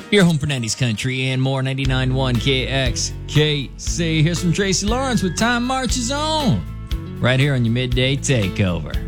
Your home for 90s country and more. 99.1 KXKC. Here's from Tracy Lawrence with Time Marches On, right here on your Midday Takeover.